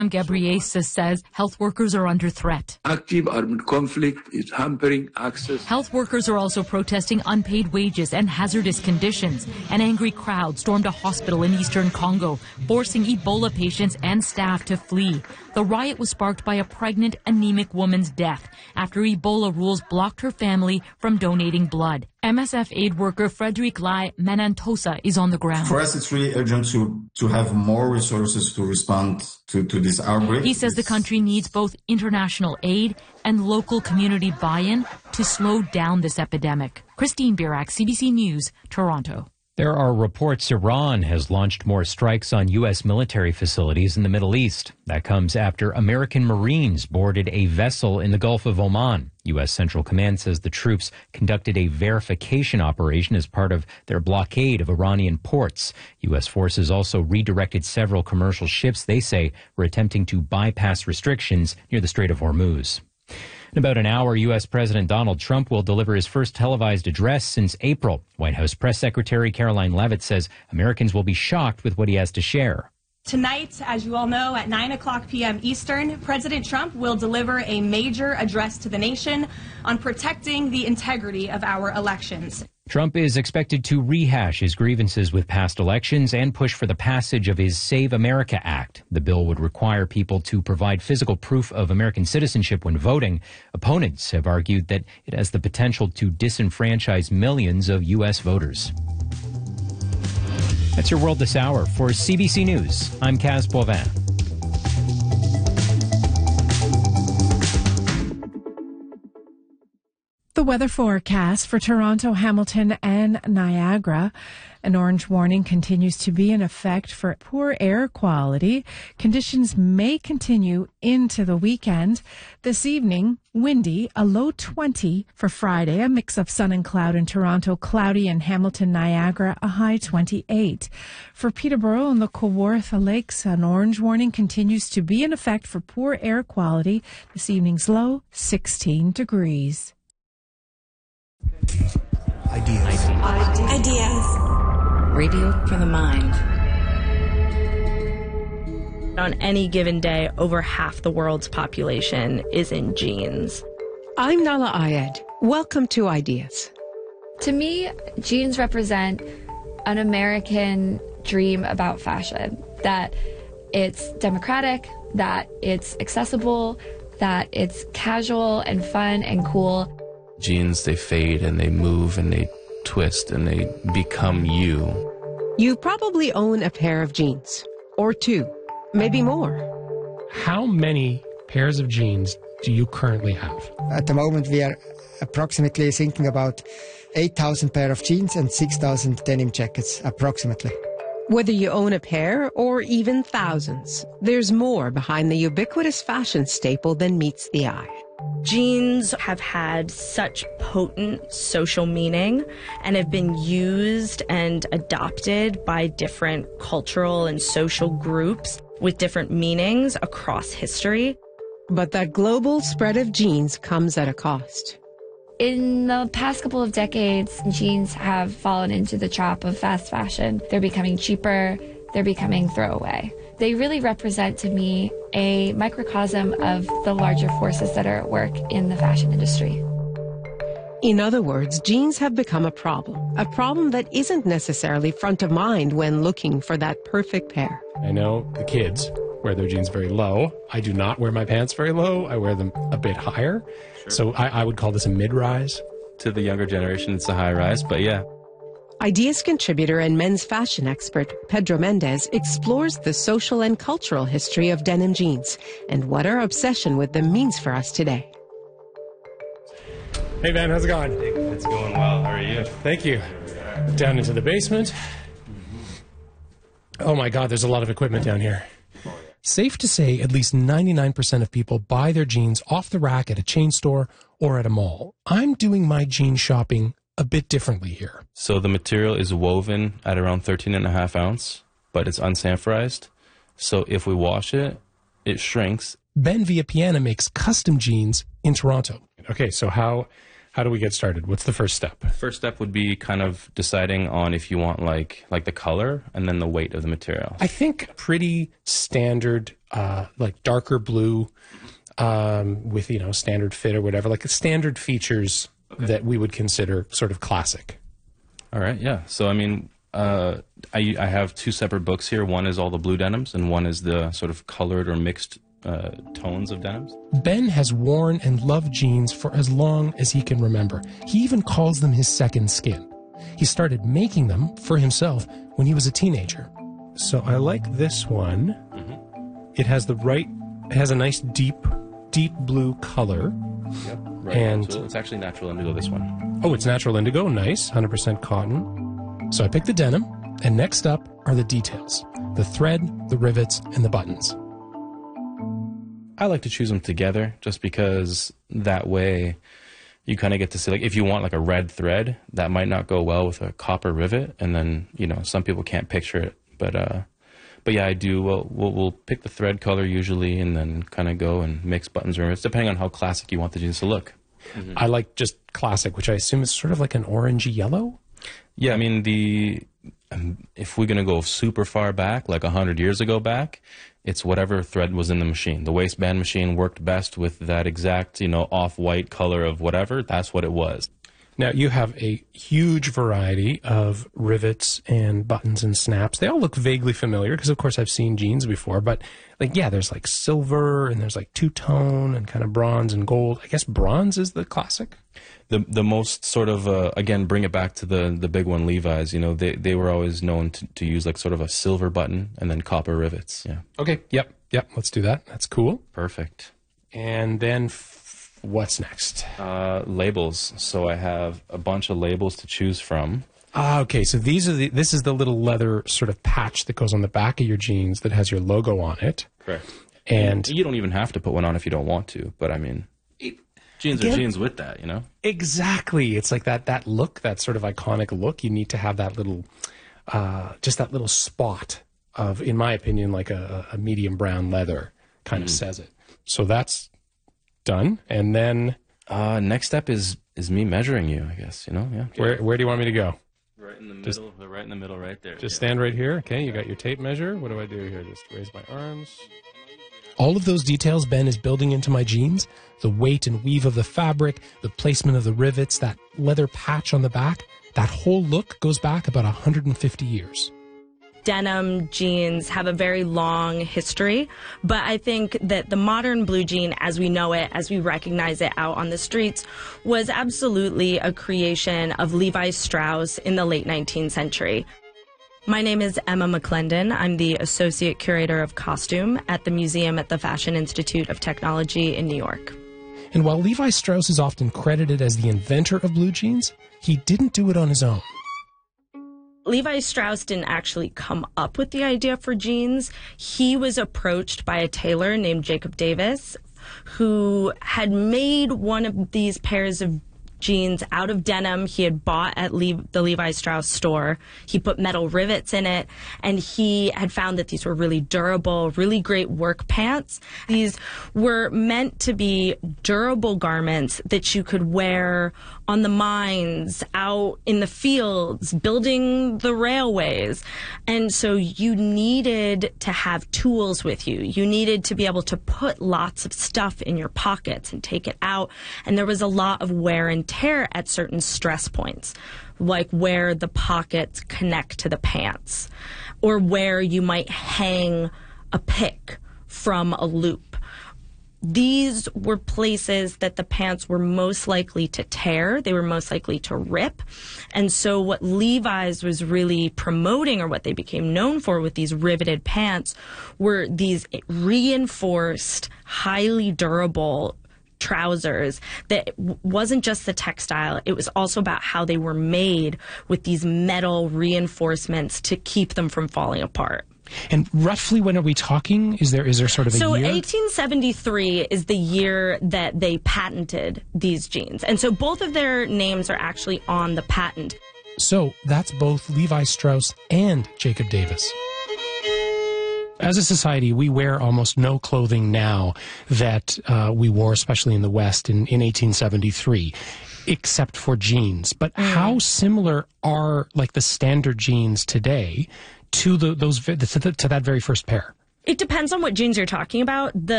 Ghebreyesus says health workers are under threat. Active armed conflict is hampering access. Health workers are also protesting unpaid wages and hazardous conditions. An angry crowd stormed a hospital in eastern Congo, forcing Ebola patients and staff to flee. The riot was sparked by a pregnant, anemic woman's death after Ebola rules blocked her family from donating blood. MSF aid worker Frederic Lai Manantosa is on the ground. For us, it's really urgent to have more resources to respond to this outbreak. He says the country needs both international aid and local community buy-in to slow down this epidemic. Christine Birak, CBC News, Toronto. There are reports Iran has launched more strikes on U.S. military facilities in the Middle East. That comes after American Marines boarded a vessel in the Gulf of Oman. U.S. Central Command says the troops conducted a verification operation as part of their blockade of Iranian ports. U.S. forces also redirected several commercial ships they say were attempting to bypass restrictions near the Strait of Hormuz. In about an hour, U.S. President Donald Trump will deliver his first televised address since April. White House Press Secretary Caroline Leavitt says Americans will be shocked with what he has to share. Tonight, as you all know, at 9:00 p.m. Eastern, President Trump will deliver a major address to the nation on protecting the integrity of our elections. Trump is expected to rehash his grievances with past elections and push for the passage of his Save America Act. The bill would require people to provide physical proof of American citizenship when voting. Opponents have argued that it has the potential to disenfranchise millions of U.S. voters. That's your World This Hour. For CBC News, I'm Kaz Boivin. The weather forecast for Toronto, Hamilton, and Niagara. An orange warning continues to be in effect for poor air quality. Conditions may continue into the weekend. This evening, windy, a low 20 for Friday, a mix of sun and cloud in Toronto, cloudy in Hamilton, Niagara, a high 28. For Peterborough and the Kawartha Lakes, an orange warning continues to be in effect for poor air quality. This evening's low, 16 degrees. Ideas. Radio for the mind. On any given day, over half the world's population is in jeans. I'm Nala Ayed. Welcome to Ideas. To me, jeans represent an American dream about fashion. That it's democratic, that it's accessible, that it's casual and fun and cool. Jeans, they fade and they move and they twist and they become you. You probably own a pair of jeans, or two, maybe more. How many pairs of jeans do you currently have? At the moment, we are approximately thinking about 8,000 pair of jeans and 6,000 denim jackets, approximately. Whether you own a pair or even thousands, there's more behind the ubiquitous fashion staple than meets the eye. Jeans have had such potent social meaning and have been used and adopted by different cultural and social groups with different meanings across history. But that global spread of jeans comes at a cost. In the past couple of decades, jeans have fallen into the trap of fast fashion. They're becoming cheaper, they're becoming throwaway. They really represent to me a microcosm of the larger forces that are at work in the fashion industry. In other words, jeans have become a problem that isn't necessarily front of mind when looking for that perfect pair. I know the kids wear their jeans very low. I do not wear my pants very low. I wear them a bit higher. Sure. So I would call this a mid-rise. To the younger generation, it's a high rise, but yeah. Ideas contributor and men's fashion expert Pedro Mendez explores the social and cultural history of denim jeans and what our obsession with them means for us today. Hey, Van, how's it going? It's going well. How are you? Thank you. Down into the basement. Oh, my God, there's a lot of equipment down here. Safe to say at least 99% of people buy their jeans off the rack at a chain store or at a mall. I'm doing my jean shopping a bit differently here. So the material is woven at around 13.5 ounce, but it's unsanforized. So if we wash it, it shrinks. Ben Villapiana makes custom jeans in Toronto. Okay, so how do we get started? What's the first step? First step would be kind of deciding on if you want like the color and then the weight of the material. I think pretty standard like darker blue with, you know, standard fit or whatever, like standard features that we would consider sort of classic. All right, yeah. So, I mean, I have two separate books here. One is all the blue denims, and one is the sort of colored or mixed tones of denims. Ben has worn and loved jeans for as long as he can remember. He even calls them his second skin. He started making them for himself when he was a teenager. So I like this one. It has it has a nice deep blue color. Yep, right. And so it's actually natural indigo, this one. Oh, it's natural indigo. Nice. 100% cotton. So I picked the denim, and next up are the details. The thread, the rivets, and the buttons. I like to choose them together just because that way you kind of get to see, like, if you want like a red thread, that might not go well with a copper rivet, and then, you know, some people can't picture it. But yeah, I do. We'll pick the thread color usually, and then kind of go and mix buttons or rivets, depending on how classic you want the jeans to look. I like just classic, which I assume is sort of like an orangey yellow. Yeah, I mean, if we're going to go super far back, like 100 years ago back, it's whatever thread was in the machine. The waistband machine worked best with that exact, you know, off-white color of whatever. That's what it was. Now, you have a huge variety of rivets and buttons and snaps. They all look vaguely familiar because, of course, I've seen jeans before. But, like, yeah, there's, like, silver and there's, like, two-tone and kind of bronze and gold. I guess bronze is the classic? The most sort of, again, bring it back to the big one, Levi's. You know, they were always known to use, like, sort of a silver button and then copper rivets. Yeah. Okay. Yep. Let's do that. That's cool. Perfect. And then what's next? Labels. So I have a bunch of labels to choose from. Okay, so this is the little leather sort of patch that goes on the back of your jeans that has your logo on it. Correct. And you don't even have to put one on if you don't want to, but I mean, jeans are jeans with that, you know? Exactly. It's like that look, that sort of iconic look. You need to have that little, just that little spot of, in my opinion, like a medium brown leather kind of says it. So that's done. And then next step is me measuring you, I guess, you know? Yeah. Where do you want me to go? Right in the middle, right in the middle, right there. Just stand right here. Okay, you got your tape measure. What do I do here? Just raise my arms. All of those details Ben is building into my jeans, the weight and weave of the fabric, the placement of the rivets, that leather patch on the back, that whole look goes back about 150 years. Denim jeans have a very long history, but I think that the modern blue jean, as we know it, as we recognize it out on the streets, was absolutely a creation of Levi Strauss in the late 19th century. My name is Emma McClendon. I'm the Associate Curator of Costume at the Museum at the Fashion Institute of Technology in New York. And while Levi Strauss is often credited as the inventor of blue jeans, he didn't do it on his own. Levi Strauss didn't actually come up with the idea for jeans. He was approached by a tailor named Jacob Davis, who had made one of these pairs of jeans out of denim he had bought at the Levi Strauss store. He put metal rivets in it, and he had found that these were really durable, really great work pants. These were meant to be durable garments that you could wear on the mines, out in the fields, building the railways. And so you needed to have tools with you. You needed to be able to put lots of stuff in your pockets and take it out. And there was a lot of wear and tear at certain stress points, like where the pockets connect to the pants, or where you might hang a pick from a loop. These were places that the pants were most likely to tear. They were most likely to rip. And so what Levi's was really promoting, or what they became known for with these riveted pants, were these reinforced, highly durable trousers that wasn't just the textile. It was also about how they were made with these metal reinforcements to keep them from falling apart. And roughly when are we talking? Is there sort of a year? So 1873 is the year that they patented these jeans. And so both of their names are actually on the patent. So that's both Levi Strauss and Jacob Davis. As a society, we wear almost no clothing now that we wore, especially in the West, in 1873, except for jeans. But how similar are, like, the standard jeans today to that very first pair? It depends on what jeans you're talking about.